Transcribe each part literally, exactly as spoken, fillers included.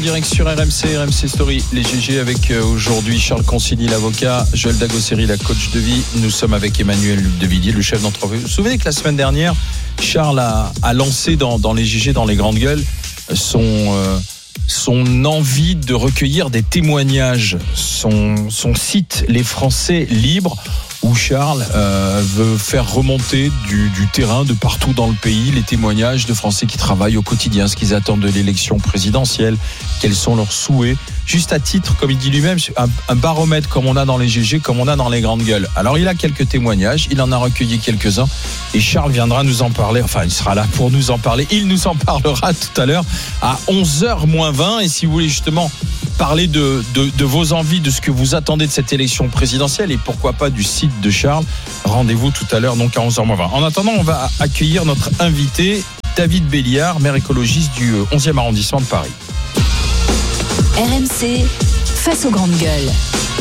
Direct sur R M C, R M C Story, les G G avec euh, aujourd'hui Charles Consigny, l'avocat, Joël Dagosseri, la coach de vie. Nous sommes avec Emmanuel Devilliers, le chef d'entreprise. Vous vous souvenez que la semaine dernière, Charles a, a lancé dans, dans les G G, dans les grandes gueules, son, euh, son envie de recueillir des témoignages, son, son site Les Français Libres, où Charles euh, veut faire remonter du, du terrain de partout dans le pays les témoignages de Français qui travaillent au quotidien, ce qu'ils attendent de l'élection présidentielle, quels sont leurs souhaits, juste à titre, comme il dit lui-même, un, un baromètre comme on a dans les G G, comme on a dans les grandes gueules. Alors il a quelques témoignages, il en a recueilli quelques-uns et Charles viendra nous en parler, enfin il sera là pour nous en parler, il nous en parlera tout à l'heure à onze heures moins vingt. Et si vous voulez justement parler de, de, de vos envies, de ce que vous attendez de cette élection présidentielle et pourquoi pas du site de Charles, rendez-vous tout à l'heure donc à onze heures moins vingt. En attendant, on va accueillir notre invité David Béliard, maire écologiste du onzième arrondissement de Paris. R M C, face aux grandes gueules.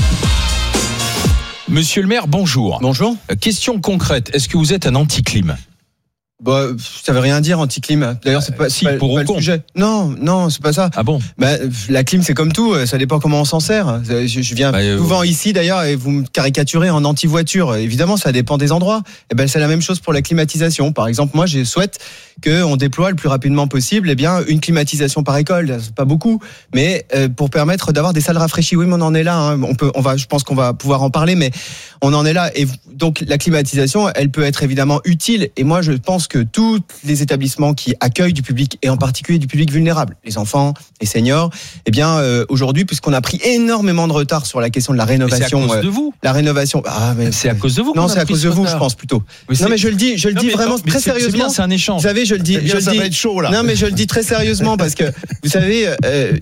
Monsieur le maire, bonjour. Bonjour. Question concrète, est-ce que vous êtes un anti-clim ? Bah, ça veut rien dire anti-clim. D'ailleurs, c'est pas, euh, c'est si, pas, pour pas le con. sujet. Non, non, c'est pas ça. Ah bon ? Bah, la clim, c'est comme tout. Ça dépend comment on s'en sert. Je, je viens bah, euh, souvent ici d'ailleurs et vous me caricaturez en anti-voiture. Évidemment, ça dépend des endroits. Et ben, c'est la même chose pour la climatisation. Par exemple, moi, je souhaite qu'on déploie le plus rapidement possible, eh bien, une climatisation par école. C'est pas beaucoup, mais euh, pour permettre d'avoir des salles rafraîchies. Oui, mais on en est là. Hein. On peut, on va, je pense qu'on va pouvoir en parler, mais on en est là. Et donc, la climatisation, elle peut être évidemment utile. Et moi, je pense que toutes les établissements qui accueillent du public et en particulier du public vulnérable, les enfants, les seniors, eh bien euh, aujourd'hui, puisqu'on a pris énormément de retard sur la question de la rénovation, mais c'est à cause euh, de vous. la rénovation, ah, mais C'est à cause de vous. non, qu'on a c'est à pris cause ce de vous, retard. je pense plutôt. Mais non, mais je le dis, je le Non, dis mais vraiment attends, mais très c'est- c'est sérieusement. bien, c'est un échange. Vous savez, je le dis, Eh bien, je le ça dis. va être chaud là. Non, mais je le dis très sérieusement parce que vous savez, euh,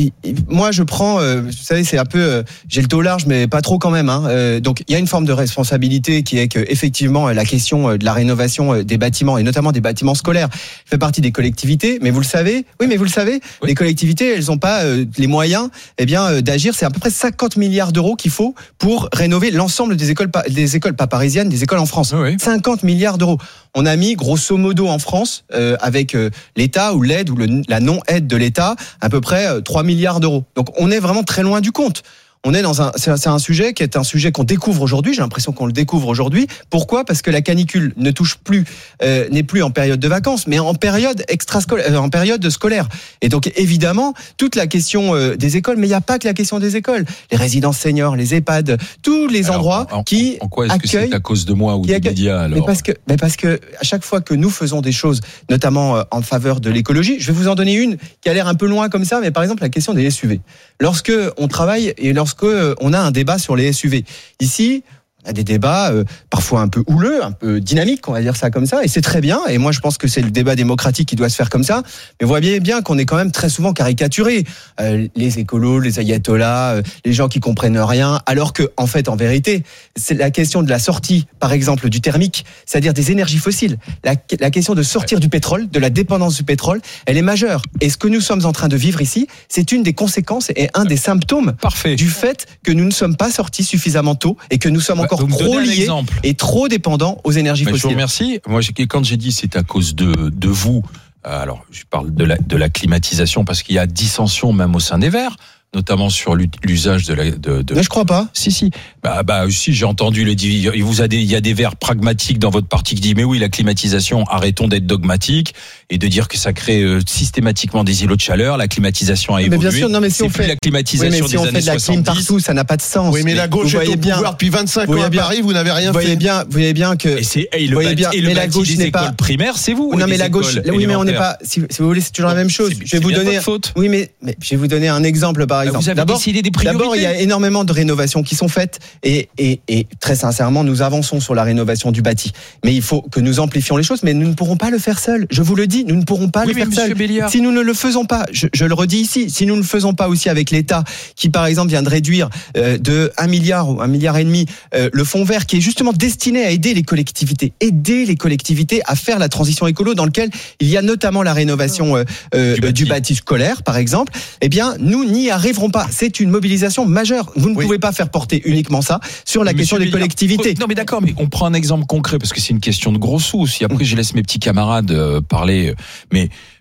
moi je prends, euh, vous savez, c'est un peu, euh, j'ai le dos large, mais pas trop quand même. Hein. Euh, donc il y a une forme de responsabilité qui est que effectivement la question de la rénovation des bâtiments et notamment des bâtiments scolaires fait partie des collectivités. Mais vous le savez, oui, mais vous le savez, Oui. les collectivités, elles n'ont pas euh, les moyens, eh bien, euh, d'agir. C'est à peu près cinquante milliards d'euros qu'il faut pour rénover l'ensemble des écoles, des écoles pas parisiennes, des écoles en France. Oui, oui. cinquante milliards d'euros. On a mis grosso modo en France, euh, avec euh, l'État ou l'aide ou le, la non-aide de l'État, à peu près euh, trois milliards d'euros. Donc on est vraiment très loin du compte. On est dans un, c'est un, c'est un sujet qui est un sujet qu'on découvre aujourd'hui. J'ai l'impression qu'on le découvre aujourd'hui. Pourquoi ? Parce que la canicule ne touche plus, euh, n'est plus en période de vacances, mais en période extrascolaire, euh, en période scolaire. Et donc évidemment, toute la question euh, des écoles, mais il n'y a pas que la question des écoles. Les résidences seniors, les EHPAD, tous les Alors, endroits en, qui en quoi est-ce que accueillent. c'est à cause de moi ou qui des accueille- médias alors Mais parce que, mais parce que à chaque fois que nous faisons des choses, notamment euh, en faveur de l'écologie, je vais vous en donner une qui a l'air un peu loin comme ça, mais par exemple la question des S U V. Lorsque on travaille et lorsque euh, on a un débat sur les S U V, ici. On a des débats euh, parfois un peu houleux, un peu dynamiques, on va dire ça comme ça, et c'est très bien. Et moi, je pense que c'est le débat démocratique qui doit se faire comme ça. Mais vous voyez bien qu'on est quand même très souvent caricaturé. Euh, les écolos, les ayatollahs, euh, les gens qui comprennent rien, alors que, en fait, en vérité, c'est la question de la sortie, par exemple, du thermique, c'est-à-dire des énergies fossiles. La, la question de sortir du pétrole, de la dépendance du pétrole, elle est majeure. Et ce que nous sommes en train de vivre ici, c'est une des conséquences et un des symptômes Parfait. du fait que nous ne sommes pas sortis suffisamment tôt et que nous sommes Bah, encore vous me trop donnez un liés exemple. et trop dépendants aux énergies Mais je vous fossiles. remercie. Moi, j'ai- quand j'ai dit c'est à cause de, de vous, euh, alors je parle de la, de la climatisation parce qu'il y a dissension même au sein des Verts, notamment sur l'u- l'usage de la. De, de... Mais je crois pas. Si, si. Bah, bah, si, j'ai entendu le divi- il vous a des, il y a des Verts pragmatiques dans votre parti qui disent mais oui, la climatisation, arrêtons d'être dogmatiques et de dire que ça crée euh, systématiquement des îlots de chaleur. La climatisation a Mais évolué. bien sûr, non, mais si C'est on plus fait- la Oui, climatisation mais si des on années fait de la clim soixante-dix. partout, ça n'a pas de sens. Oui, mais la vous gauche est voyez au bien, pouvoir depuis vingt-cinq vous ans voyez à bien- Paris, vous n'avez rien vous voyez fait. bien, vous voyez bien que. Et, c'est, et le Vous voyez bâti, bien, et le mais la bâti gauche des n'est écoles pas- primaires, c'est vous. Non, et mais des la gauche. écoles Oui, mais on n'est élémentaires. pas. Si, si vous voulez, c'est toujours la même chose. C'est- Je vais c'est vous bien donner. votre faute. Oui, mais, mais je vais vous donner un exemple par exemple. Vous avez D'abord, décidé des priorités. D'abord, il y a énormément de rénovations qui sont faites et, et, et très sincèrement, nous avançons sur la rénovation du bâti. Mais il faut que nous amplifions les choses, mais nous ne pourrons pas le faire seuls. Je vous le dis, nous ne pourrons pas Oui, le mais faire monsieur seuls. Béliard. Si nous ne le faisons pas, je, je le redis ici, si nous ne le faisons pas aussi avec l'État, qui par exemple vient de réduire euh, de un milliard ou un milliard et demi euh, le fonds vert, qui est justement destiné à aider les collectivités, aider les collectivités à faire la transition écolo, dans lequel il y a notamment la rénovation euh, euh, Du du, bâti. bâti scolaire, par exemple. Eh bien, nous n'y arriverons pas. C'est une mobilisation majeure. Vous ne Oui. pouvez pas faire porter uniquement ça sur la question Monsieur des Béliard, collectivités. Non mais d'accord, mais on prend un exemple concret parce que c'est une question de gros sous. Si après je laisse mes petits camarades euh, parler, mais euh,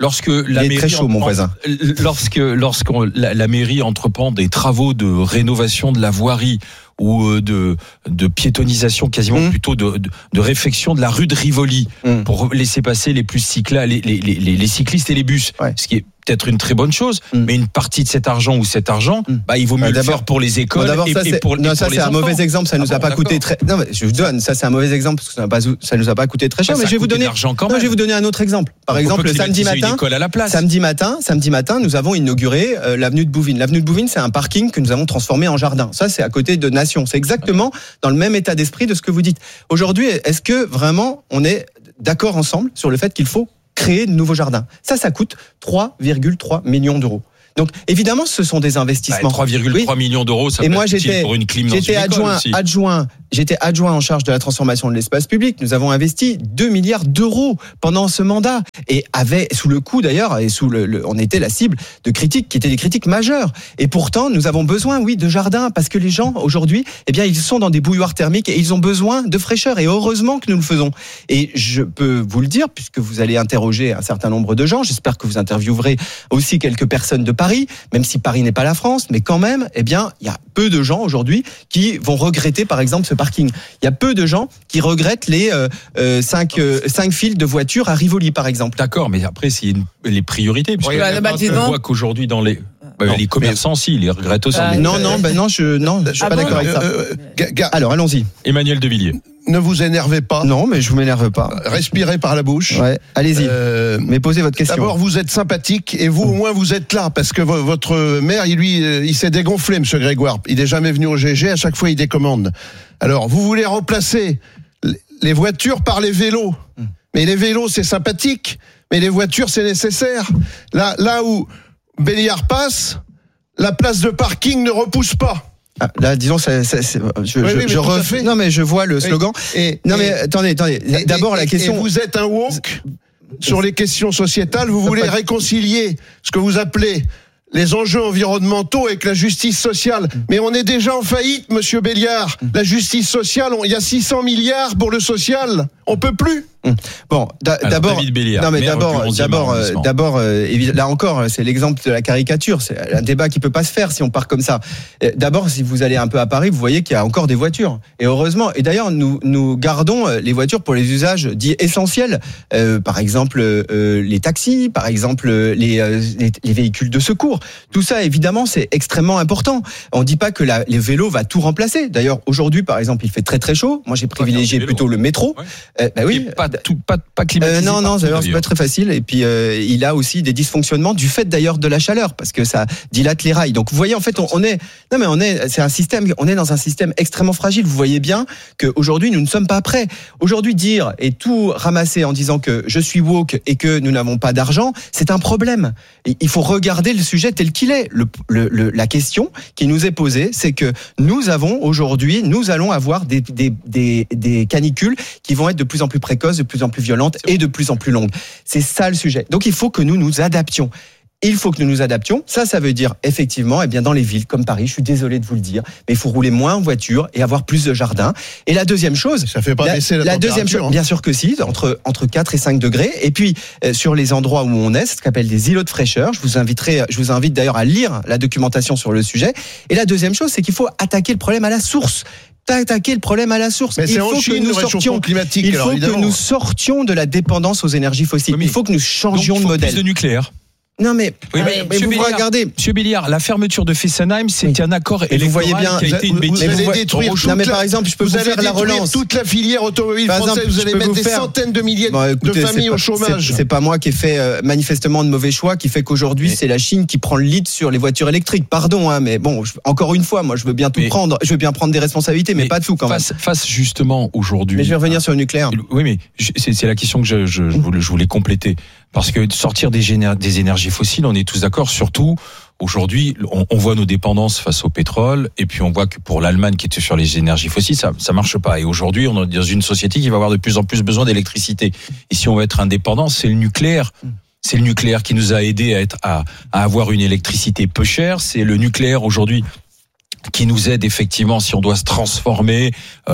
Lorsque la Il est mairie très chaud, mon voisin. Lorsque, lorsque la, la mairie entreprend des travaux de rénovation de la voirie ou de, de piétonisation, quasiment mmh. plutôt de, de, de réfection de la rue de Rivoli mmh. pour laisser passer les plus cycla, les, les, les, les cyclistes et les bus, ouais. ce qui est peut-être une très bonne chose, mmh. mais une partie de cet argent ou cet argent, mmh. bah, il vaut mieux bah, le faire pour les écoles bon, et, ça, et pour, non, et ça, pour les c'est enfants. un mauvais exemple, ça nous ah a bon, pas coûté très. Non, mais je vous donne, ça c'est un mauvais exemple parce que ça, n'a pas, ça nous a pas coûté très cher. Ça, mais ça je vais vous donner. Quand non, même. je vais vous donner un autre exemple. Par Donc, exemple, le samedi matin, à la place. samedi matin, samedi matin, nous avons inauguré euh, l'avenue de Bouvines. L'avenue de Bouvines, c'est un parking que nous avons transformé en jardin. Ça, c'est à côté de Nation. C'est exactement dans le même état d'esprit de ce que vous dites. Aujourd'hui, est-ce que vraiment on est d'accord ensemble sur le fait qu'il faut créer de nouveaux jardins? Ça, ça coûte trois virgule trois millions d'euros. Donc, évidemment, ce sont des investissements. Bah, trois virgule trois oui. millions d'euros, ça et peut moi, être j'étais, utile pour une clim dans j'étais une adjoint, aussi. adjoint, j'étais adjoint en charge de la transformation de l'espace public. Nous avons investi deux milliards d'euros pendant ce mandat et avait sous le coup d'ailleurs et sous le, le, on était la cible de critiques qui étaient des critiques majeures. Et pourtant, nous avons besoin, oui, de jardins parce que les gens aujourd'hui, eh bien, ils sont dans des bouilloires thermiques et ils ont besoin de fraîcheur. Et heureusement que nous le faisons. Et je peux vous le dire puisque vous allez interroger un certain nombre de gens. J'espère que vous interviewerez aussi quelques personnes de Paris, même si Paris n'est pas la France, mais quand même, eh bien, il y a peu de gens aujourd'hui qui vont regretter, par exemple, ce parking. Il y a peu de gens qui regrettent les euh, euh, cinq, euh, cinq files de voitures à Rivoli, par exemple. D'accord, mais après, c'est une, les priorités. Puisque ouais, on voit qu'aujourd'hui, dans les bah, non, les commerçants, mais... si, ils les regrettent aussi. Euh, non, non, ben non, je, non, je suis ah pas bon d'accord avec ça. Euh, euh, Alors, allons-y. Emmanuel Devilliers. Ne vous énervez pas. Non, mais je vous m'énerve pas. Respirez par la bouche. Ouais, allez-y. Euh, mais posez votre question. D'abord, vous êtes sympathique et vous, au moins, vous êtes là parce que votre maire, il, lui, il s'est dégonflé, Monsieur Grégoire. Il n'est jamais venu au G G. À chaque fois, il décommande. Alors, vous voulez remplacer les voitures par les vélos. Mais les vélos, c'est sympathique. Mais les voitures, c'est nécessaire. Là, là où Béliard passe, la place de parking ne repousse pas. Ah, là, disons, ça, ça, c'est, je, oui, je, oui, je ref... non, mais je vois le slogan. Et, non, mais et, attendez, attendez. Et, D'abord, et, la question. Et vous êtes un woke sur les questions sociétales. Vous voulez pas... réconcilier ce que vous appelez les enjeux environnementaux avec la justice sociale. Mais on est déjà en faillite, Monsieur Béliard. La justice sociale, il y a six cents milliards pour le social. On peut plus. Bon, d'a- Alors, d'abord, David Béliard, non mais d'abord, d'abord, euh, arrondissement. d'abord, euh, évidemment, là encore, c'est l'exemple de la caricature. C'est un débat qui peut pas se faire si on part comme ça. D'abord, si vous allez un peu à Paris, vous voyez qu'il y a encore des voitures. Et heureusement. Et d'ailleurs, nous nous gardons les voitures pour les usages dits essentiels. Euh, par exemple, euh, les taxis, par exemple, les, euh, les les véhicules de secours. Tout ça, évidemment, c'est extrêmement important. On dit pas que la, les vélos va tout remplacer. D'ailleurs, aujourd'hui, par exemple, il fait très très chaud. Moi, j'ai privilégié vélo. plutôt le métro. Ouais. Euh, bah oui. Et pas tout, pas, pas climatisé. Euh, non, non, partout, d'ailleurs, c'est pas très facile. Et puis, euh, il a aussi des dysfonctionnements du fait d'ailleurs de la chaleur, parce que ça dilate les rails. Donc, vous voyez, en fait, on, on est, non, mais on est, c'est un système, on est dans un système extrêmement fragile. Vous voyez bien qu'aujourd'hui, nous ne sommes pas prêts. Aujourd'hui, dire et tout ramasser en disant que je suis woke et que nous n'avons pas d'argent, c'est un problème. Et il faut regarder le sujet tel qu'il est. Le, le, le, la question qui nous est posée, c'est que nous avons aujourd'hui, nous allons avoir des, des, des, des canicules qui vont être de plus en plus précoces, de plus en plus violentes et de plus en plus longues. C'est ça le sujet. Donc il faut que nous nous adaptions. Il faut que nous nous adaptions. Ça, ça veut dire effectivement, eh bien dans les villes comme Paris, je suis désolé de vous le dire, mais il faut rouler moins en voiture et avoir plus de jardins. Et la deuxième chose, ça fait pas la, baisser la, la deuxième chose, hein. bien sûr que si, entre entre quatre et cinq degrés. Et puis euh, sur les endroits où on est, c'est ce qu'on appelle des îlots de fraîcheur. Je vous inviterai, je vous invite d'ailleurs à lire la documentation sur le sujet. Et la deuxième chose, c'est qu'il faut attaquer le problème à la source. Attaquer le problème à la source. Mais il c'est faut en Chine, que nous le réchauffement sortions, climatique. il alors, faut évidemment. que nous sortions de la dépendance aux énergies fossiles. Oui, il faut que nous changions donc, de il faut modèle. plus de nucléaire. Non mais, Oui, mais, mais mais vous Béliard, regardez. Monsieur Béliard, la fermeture de Fessenheim, c'était Oui. un accord Et vous voyez électoral bien, qui a été une vous, bêtise. vous allez vous- détruire non, mais toute par la- exemple, je peux vous vous allez faire la détruire relance. toute la filière automobile Par française. exemple, vous je allez peux mettre vous des faire- centaines de milliers Bon, écoutez, de c'est familles pas- au chômage. C'est, c'est pas moi qui ai fait euh, manifestement de mauvais choix, qui fait qu'aujourd'hui Mais- c'est la Chine qui prend le lead sur les voitures électriques. Pardon, hein, mais bon, je- encore une fois, moi je veux bien tout Mais- prendre, je veux bien prendre des responsabilités, mais, Mais pas tout quand face, face justement aujourd'hui. même. Mais je vais revenir sur le nucléaire. Oui, mais je- c'est, c'est la question que je, je, je, voulais, je voulais compléter. Parce que sortir des, géné- des énergies fossiles, on est tous d'accord, surtout aujourd'hui, on, on voit nos dépendances face au pétrole, et puis on voit que pour l'Allemagne qui était sur les énergies fossiles, ça ça marche pas. Et aujourd'hui, on est dans une société qui va avoir de plus en plus besoin d'électricité. Et si on veut être indépendant, c'est le nucléaire. C'est le nucléaire qui nous a aidé à être à, à avoir une électricité peu chère. C'est le nucléaire aujourd'hui qui nous aide effectivement si on doit se transformer. Euh,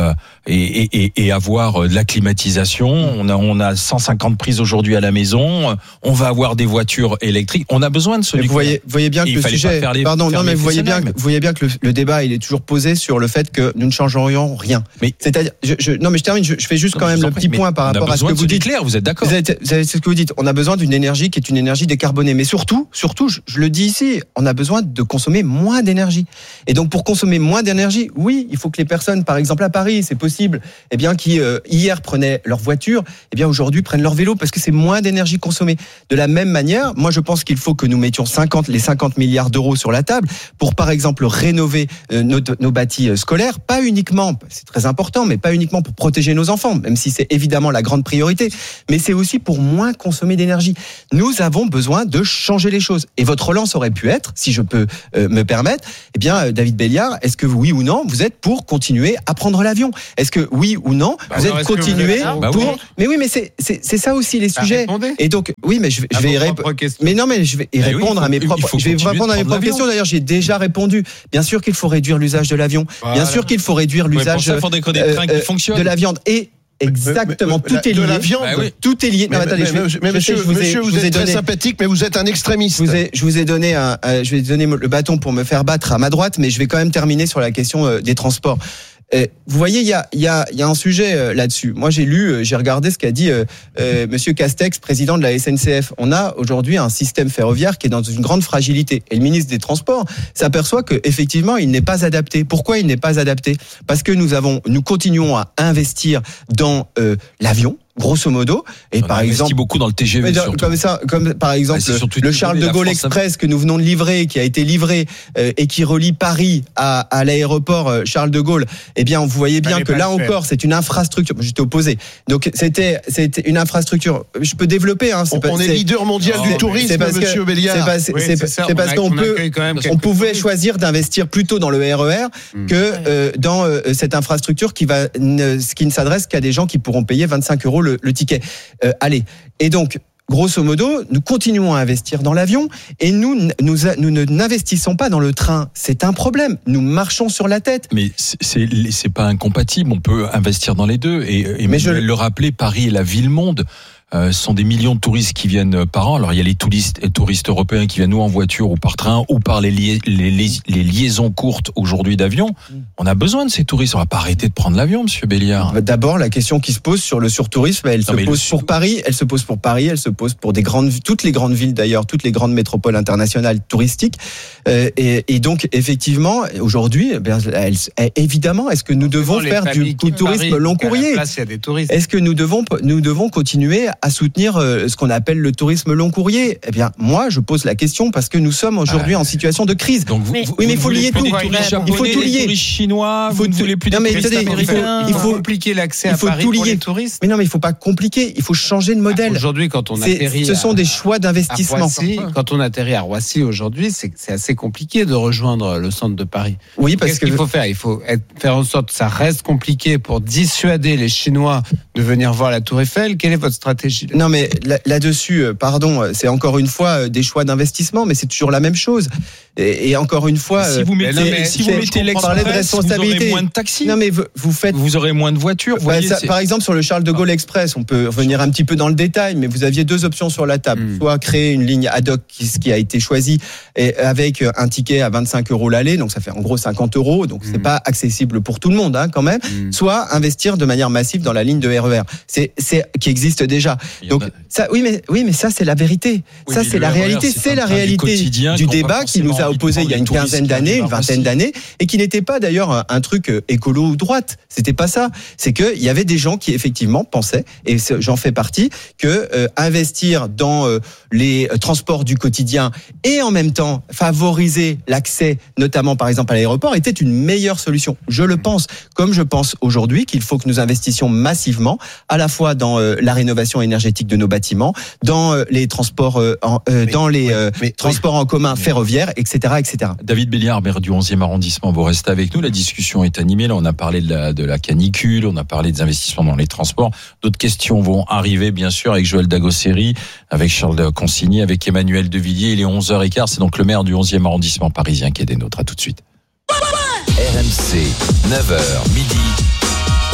et, et, et avoir de la climatisation. On a, on a cent cinquante prises aujourd'hui à la maison. On va avoir des voitures électriques. On a besoin de ce nucléaire. Vous voyez, voyez bien que le sujet. Les, pardon, non, mais vous voyez bien, que, vous voyez bien que le, le débat, il est toujours posé sur le fait que nous ne changerions rien. Mais c'est-à-dire, je, je, non, mais je termine. Je, je fais juste non, quand même le petit point par rapport à ce que vous dites. Nucléaire, vous êtes d'accord? Vous êtes, vous êtes, c'est ce que vous dites. On a besoin d'une énergie qui est une énergie décarbonée. Mais surtout, surtout, je, je le dis ici, on a besoin de consommer moins d'énergie. Et donc, pour consommer moins d'énergie, oui, il faut que les personnes, par exemple à Paris, c'est possible, eh bien, qui euh, hier prenaient leur voiture, eh bien aujourd'hui prennent leur vélo parce que c'est moins d'énergie consommée. De la même manière, moi je pense qu'il faut que nous mettions cinquante, les cinquante milliards d'euros sur la table pour par exemple rénover euh, nos, nos bâtis euh, scolaires, pas uniquement, c'est très important, mais pas uniquement pour protéger nos enfants, même si c'est évidemment la grande priorité, mais c'est aussi pour moins consommer d'énergie. Nous avons besoin de changer les choses. Et votre relance aurait pu être, si je peux euh, me permettre, eh bien euh, David Béliard, est-ce que oui ou non, vous êtes pour continuer à prendre l'avion? Est-ce que oui ou non, bah, vous êtes continué pour... Bah oui. Mais oui, mais c'est, c'est, c'est ça aussi les sujets. Bah, et donc, oui, mais je vais, je vais y répondre. Mais non, mais je vais y bah répondre oui, à mes propres. Je vais répondre à mes propres questions. D'ailleurs, j'ai déjà répondu. Bien sûr qu'il faut réduire l'usage de l'avion. Voilà. Bien sûr qu'il faut réduire l'usage ouais, ça, des trains qui euh, de la viande. Et exactement, mais, mais, tout est lié. De la viande, bah oui. Tout est lié. Mais, non, attendez, mais, je, mais je monsieur, sais, je vous, monsieur, ai, vous, vous êtes très donné, sympathique, mais vous êtes un extrémiste. Je vous ai, je vous ai donné, un, euh, je vais donner le bâton pour me faire battre à ma droite, mais je vais quand même terminer sur la question euh, des transports. Euh, vous voyez, il y a, il y a, il y a un sujet euh, là-dessus. Moi, j'ai lu, euh, j'ai regardé ce qu'a dit euh, euh, Monsieur Castex, président de la S N C F. On a aujourd'hui un système ferroviaire qui est dans une grande fragilité. Et le ministre des Transports s'aperçoit que effectivement, il n'est pas adapté. Pourquoi il n'est pas adapté? Parce que nous avons, nous continuons à investir dans euh, l'avion. Grosso modo, et on par exemple, beaucoup dans le T G V, dans, comme ça, comme par exemple ah, le Charles de Gaulle Express que nous venons de livrer, qui a été livré euh, et qui relie Paris à, à l'aéroport euh, Charles de Gaulle. Eh bien, vous voyez bien que là encore, c'est une infrastructure. J'étais opposé. Donc c'était, c'était une infrastructure. Je peux développer. Hein, c'est on, pas, on est leader mondial non, du tourisme, c'est parce Monsieur Béliard. C'est, pas, c'est, oui, c'est, c'est, c'est parce qu'on peut, on pouvait choisir d'investir plutôt dans le R E R hum. que euh, dans euh, cette infrastructure qui va, ne, qui ne s'adresse qu'à des gens qui pourront payer vingt-cinq euros le, le ticket. Euh, allez, et donc grosso modo, nous continuons à investir dans l'avion et nous, nous, nous ne n'investissons pas dans le train. C'est un problème. Nous marchons sur la tête. Mais c'est, c'est, c'est pas incompatible. On peut investir dans les deux. Et, et mais je le rappeler, Paris est la ville-monde. Euh, ce sont des millions de touristes qui viennent par an. Alors il y a les touristes, les touristes européens qui viennent ou en voiture ou par train ou par les, lia- les, les, les liaisons courtes aujourd'hui d'avion. On a besoin de ces touristes. On va pas arrêter de prendre l'avion, Monsieur Béliard. D'abord, la question qui se pose sur le surtourisme, elle non, se pose le... pour Paris, elle se pose pour Paris, elle se pose pour des grandes, toutes les grandes villes d'ailleurs, toutes les grandes métropoles internationales touristiques. Euh, et, et donc effectivement, aujourd'hui, eh bien, elle, elle, évidemment, est-ce que nous devons faire du, du tourisme Paris, long courrier? Place, est-ce que nous devons, nous devons continuer à soutenir ce qu'on appelle le tourisme long courrier? Eh bien, moi, je pose la question parce que nous sommes aujourd'hui ah, en situation de crise. Donc vous, mais, vous, oui, mais il faut lier tout. Il faut tout lier. Les touristes chinois, vous ne voulez plus des touristes américains. Il faut compliquer l'accès à Paris pour les touristes. Mais non, mais il faut pas compliquer. Il faut changer de modèle. Aujourd'hui, quand on atterrit, ce sont des choix d'investissement. Quand on atterrit à Roissy aujourd'hui, c'est, c'est assez compliqué de rejoindre le centre de Paris. Oui, parce Qu'est-ce que qu'il faut faire? Il faut être, faire en sorte que ça reste compliqué pour dissuader les Chinois de venir voir la Tour Eiffel. Quelle est votre stratégie? Non, mais là, là-dessus, pardon, c'est encore une fois des choix d'investissement, mais c'est toujours la même chose. Et, et encore une fois, si vous mettez, c'est, mais si vous mettez l'express, de responsabilité, vous aurez moins de taxis. Non, mais vous, vous faites, vous aurez moins de voitures. Vous bah, voyez, ça, par exemple, sur le Charles de Gaulle Express, on peut revenir un petit peu dans le détail, mais vous aviez deux options sur la table. Mmh. Soit créer une ligne ad hoc, qui, qui a été choisie, et avec un ticket à vingt-cinq euros l'aller, donc ça fait en gros cinquante euros, donc mmh. c'est pas accessible pour tout le monde, hein, quand même. Mmh. Soit investir de manière massive dans la ligne de R E R, c'est, c'est qui existe déjà. Donc a... ça, oui, mais oui, mais ça c'est la vérité. Oui, ça c'est la réalité, c'est, c'est la réalité du, du débat qui nous a opposé il y a une quinzaine d'années, une vingtaine d'années, et qui n'était pas d'ailleurs un, un truc écolo ou droite. C'était pas ça. C'est que il y avait des gens qui effectivement pensaient, et j'en fais partie, que euh, investir dans euh, les transports du quotidien et en même temps favoriser l'accès, notamment par exemple à l'aéroport, était une meilleure solution. Je le pense, comme je pense aujourd'hui qu'il faut que nous investissions massivement, à la fois dans euh, la rénovation énergétique de nos bâtiments, dans euh, les transports, euh, en, euh, mais, dans les euh, mais, transports oui. en commun ferroviaires, et cetera, et cetera. David Béliard, maire du onzième arrondissement, vous restez avec nous. La discussion est animée. Là, on a parlé de la, de la canicule, on a parlé des investissements dans les transports. D'autres questions vont arriver, bien sûr, avec Joël Dagosseri, avec Charles Consigny, avec Emmanuel Devilliers. Il est onze heures quinze. C'est donc le maire du onzième arrondissement parisien qui est des nôtres. À tout de suite. R M C, neuf heures midi.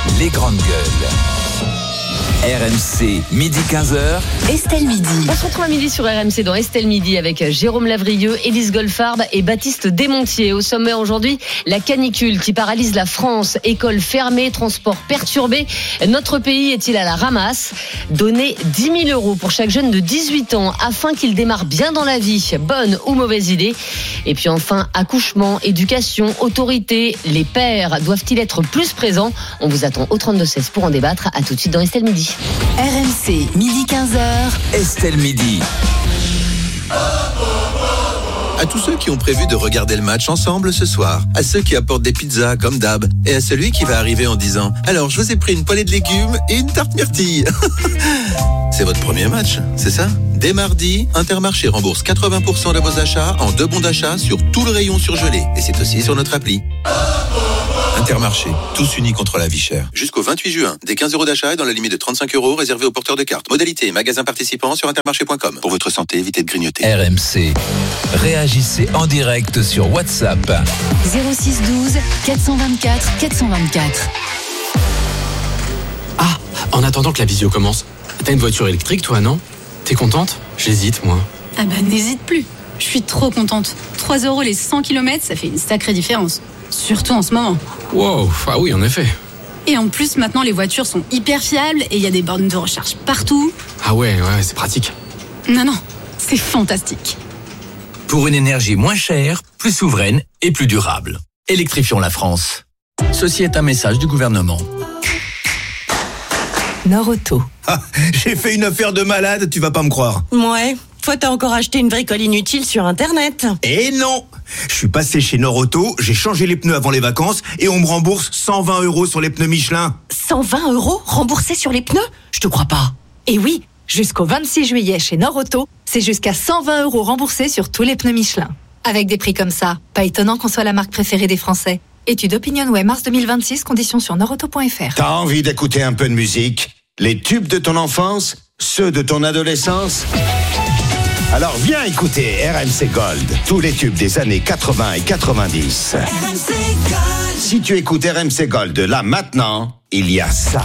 les grandes gueules. R M C, midi quinze heures. Estelle Midi. On se retrouve à midi sur R M C dans Estelle Midi avec Jérôme Lavrieux, Élise Goldfarb et Baptiste Desmontiers. Au sommaire aujourd'hui, la canicule qui paralyse la France. Écoles fermées, transports perturbés. Notre pays est-il à la ramasse? Donner dix mille euros pour chaque jeune de dix-huit ans afin qu'il démarre bien dans la vie. Bonne ou mauvaise idée? Et puis enfin, accouchement, éducation, autorité. Les pères doivent-ils être plus présents? On vous attend au trente-deux seize pour en débattre. À tout de suite dans Estelle Midi. R M C, midi quinze heures. Estelle Midi. À tous ceux qui ont prévu de regarder le match ensemble ce soir, à ceux qui apportent des pizzas comme d'hab, et à celui qui va arriver en disant « Alors, je vous ai pris une poêlée de légumes et une tarte myrtille ». C'est votre premier match, c'est ça? Dès mardi, Intermarché rembourse quatre-vingts pour cent de vos achats en deux bons d'achat sur tout le rayon surgelé. Et c'est aussi sur notre appli. Intermarché, tous unis contre la vie chère. Jusqu'au vingt-huit juin, des quinze euros d'achat et dans la limite de trente-cinq euros réservés aux porteurs de cartes. Modalité, magasin participant sur intermarché point com. Pour votre santé, évitez de grignoter. R M C. Réagissez en direct sur WhatsApp. zéro six douze quatre cent vingt-quatre quatre cent vingt-quatre. Ah, en attendant que la visio commence, t'as une voiture électrique toi, non? T'es contente? J'hésite, moi. Ah bah n'hésite plus. Je suis trop contente. trois euros les cent kilomètres, ça fait une sacrée différence. Surtout en ce moment. Wow, ah oui, en effet. Et en plus, maintenant, les voitures sont hyper fiables et il y a des bornes de recharge partout. Ah ouais, ouais, c'est pratique. Non, non, c'est fantastique. Pour une énergie moins chère, plus souveraine et plus durable. Électrifions la France. Ceci est un message du gouvernement. Nord-Auto. Ah, j'ai fait une affaire de malade, tu vas pas me croire. Ouais, toi t'as encore acheté une bricole inutile sur Internet. Eh non! Je suis passé chez Nord-Auto, j'ai changé les pneus avant les vacances et on me rembourse cent vingt euros sur les pneus Michelin. cent vingt euros remboursés sur les pneus? Je te crois pas. Et oui, jusqu'au vingt-six juillet chez Nord-Auto, c'est jusqu'à cent vingt euros remboursés sur tous les pneus Michelin. Avec des prix comme ça, pas étonnant qu'on soit la marque préférée des Français. Étude OpinionWay mars deux mille vingt-six, conditions sur nordauto point f r. T'as envie d'écouter un peu de musique? Les tubes de ton enfance? Ceux de ton adolescence? Alors viens écouter R M C Gold, tous les tubes des années quatre-vingts et quatre-vingt-dix. R M C Gold. Si tu écoutes R M C Gold là maintenant, il y a ça.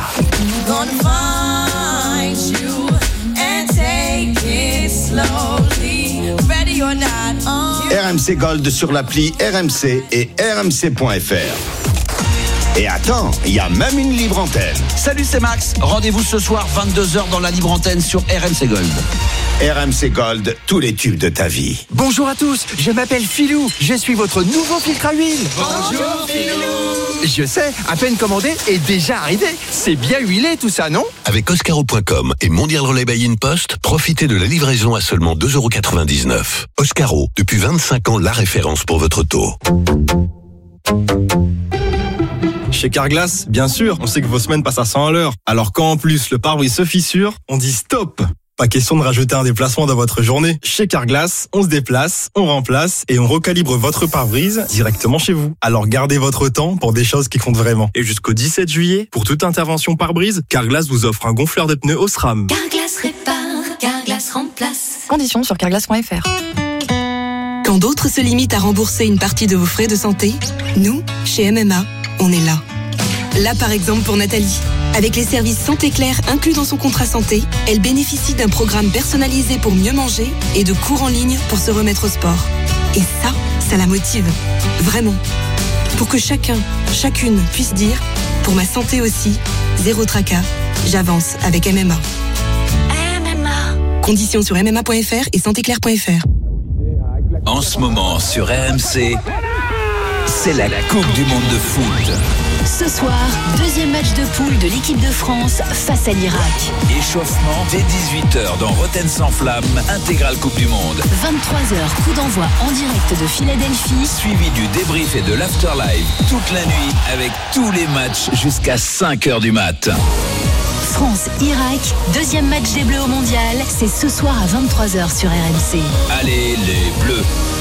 R M C Gold sur l'appli R M C et R M C point F R. Et attends, il y a même une libre antenne. Salut, c'est Max. Rendez-vous ce soir, vingt-deux heures dans la libre antenne sur R M C Gold. R M C Gold, tous les tubes de ta vie. Bonjour à tous, je m'appelle Philou, je suis votre nouveau filtre à huile. Bonjour Philou. Je sais, à peine commandé et déjà arrivé. C'est bien huilé tout ça, non? Avec Oscaro point com et Mondial Relay by InPost, profitez de la livraison à seulement deux euros quatre-vingt-dix-neuf. Oscaro, depuis vingt-cinq ans, la référence pour votre taux. Chez Carglass, bien sûr, on sait que vos semaines passent à cent à l'heure. Alors quand en plus le pare-brise se fissure, on dit stop. Pas question de rajouter un déplacement dans votre journée. Chez Carglass, on se déplace, on remplace et on recalibre votre pare-brise directement chez vous. Alors gardez votre temps pour des choses qui comptent vraiment. Et jusqu'au dix-sept juillet, pour toute intervention pare-brise, Carglass vous offre un gonfleur de pneus au SRAM. Carglass répare, Carglass remplace. Conditions sur carglass point f r. Quand d'autres se limitent à rembourser une partie de vos frais de santé, nous, chez M M A, on est là. Là, par exemple, pour Nathalie. Avec les services Santé Claire inclus dans son contrat santé, elle bénéficie d'un programme personnalisé pour mieux manger et de cours en ligne pour se remettre au sport. Et ça, ça la motive. Vraiment. Pour que chacun, chacune puisse dire, pour ma santé aussi, zéro tracas, j'avance avec M M A. M M A. Conditions sur m m a point f r et santé claire point f r. En ce moment, sur R M C, c'est la Coupe du Monde de foot. Ce soir, deuxième match de poule de l'équipe de France face à l'Irak. Échauffement dès dix-huit heures dans Rotten sans flamme, intégrale Coupe du Monde. vingt-trois heures, coup d'envoi en direct de Philadelphie. Suivi du débrief et de l'afterlife toute la nuit avec tous les matchs jusqu'à cinq heures du mat. France-Irak, deuxième match des Bleus au Mondial, c'est ce soir à vingt-trois heures sur R M C. Allez les Bleus!